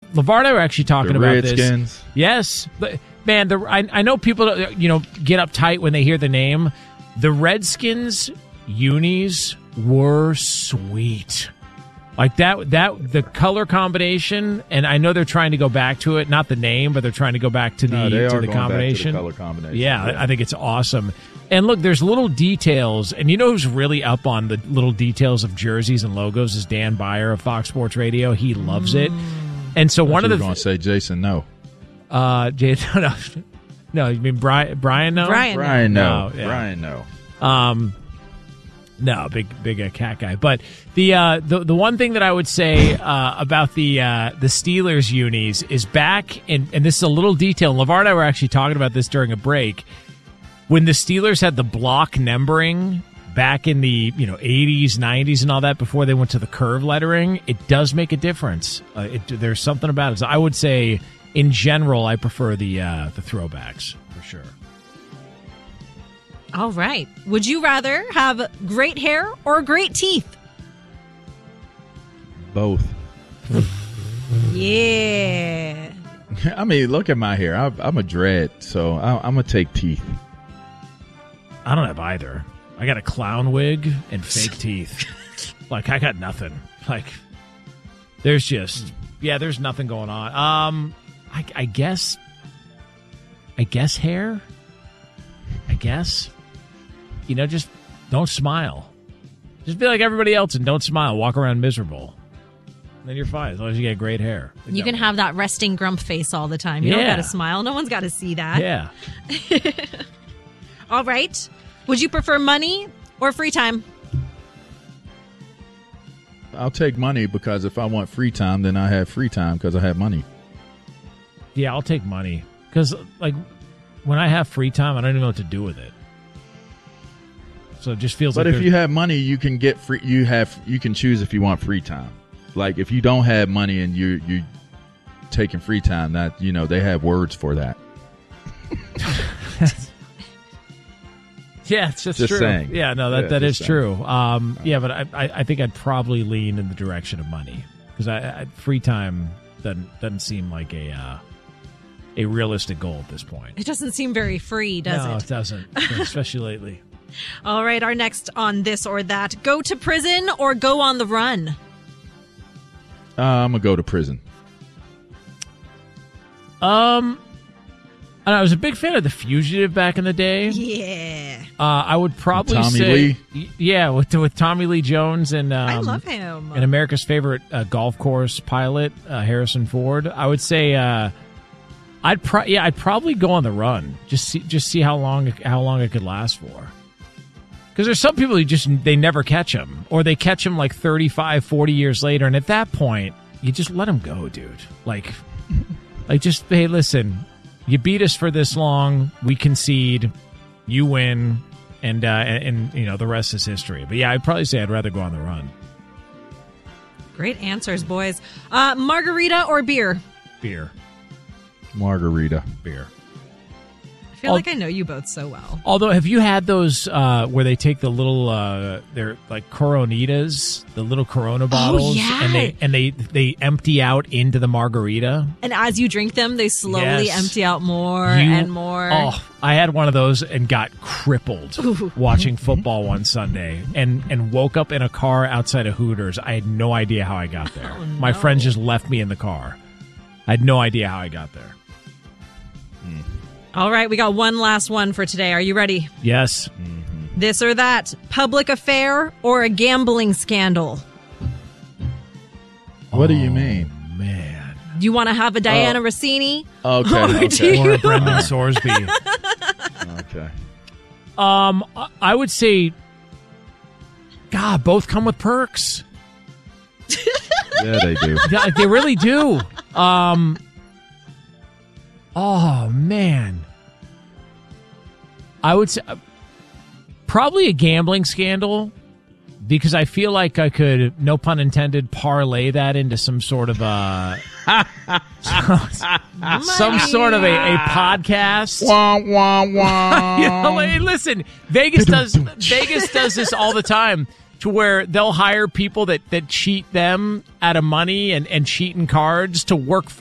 LeVar and I were actually talking about Redskins. this. Yes. Man, I know people, get uptight when they hear the name. The Redskins unis were sweet. Like that the color combination, and I know they're trying to go back to it, not the name, but they're trying to go back to the combination. Back to the color combination. Yeah, I think it's awesome. And look, there's little details, and you know who's really up on the little details of jerseys and logos is Dan Beyer of Fox Sports Radio. He loves it. And so one of the going to say Jason, no. Jason, no, you mean Brian? No, Brian, no. Yeah. Brian, no. No, big cat guy. But the one thing that I would say about the Steelers unis is back, and this is a little detail. LeVar and I were actually talking about this during a break. When the Steelers had the block numbering back in the 80s, 90s, and all that before they went to the curve lettering, it does make a difference. There's something about it. So I would say, in general, I prefer the throwbacks for sure. All right. Would you rather have great hair or great teeth? Both. Yeah. I mean, look at my hair. I'm a dread, so I'm going to take teeth. I don't have either. I got a clown wig and fake teeth. Like, I got nothing. Like, there's nothing going on. I guess hair. I guess. Just don't smile. Just be like everybody else and don't smile. Walk around miserable. And then you're fine as long as you get great hair. You can have that resting grump face all the time. You don't got to smile. No one's got to see that. Yeah. All right. Would you prefer money or free time? I'll take money because if I want free time, then I have free time because I have money. Yeah, I'll take money because, like, when I have free time, I don't even know what to do with it. So it just feels like. But if you have money, you can get free. You can choose if you want free time. Like if you don't have money and you taking free time, that they have words for that. Yeah, it's just true. Saying. Yeah, no, that is true. But I think I'd probably lean in the direction of money because free time doesn't seem like a realistic goal at this point. It doesn't seem very free, does it? No, it doesn't, especially lately. All right, our next on this or that: go to prison or go on the run. I'm gonna go to prison. I was a big fan of The Fugitive back in the day. Yeah. I would probably Tommy say, Lee? Yeah, with Tommy Lee Jones and I love him. And America's favorite golf course pilot, Harrison Ford. I would say, I'd probably go on the run. Just see how long it could last for. Because there's some people who they never catch them, or they catch them like 35, 40 years later, and at that point, you just let them go, dude. Like just hey, listen. You beat us for this long. We concede. You win, and the rest is history. But yeah, I'd probably say I'd rather go on the run. Great answers, boys. Margarita or beer? Beer. Margarita. Beer. I feel like I know you both so well. Although, have you had those where they take the little, they're like Coronitas, the little Corona bottles, and they empty out into the margarita? And as you drink them, they slowly empty out more and more. Oh, I had one of those and got crippled watching football one Sunday and woke up in a car outside of Hooters. I had no idea how I got there. Oh, no. My friends just left me in the car. I had no idea how I got there. All right, we got one last one for today. Are you ready? Yes. Mm-hmm. This or that, public affair or a gambling scandal? What do you mean? Man. Do you want to have a Diana Rossini? Okay. Or a Brendan Sorsby. Okay. I would say, God, both come with perks. Yeah, they do. They really do. Oh, man. I would say probably a gambling scandal because I feel like I could, no pun intended, parlay that into some sort of a podcast. Wah, wah, wah. Hey, listen, Vegas does this all the time. To where they'll hire people that cheat them out of money and cheat in cards to work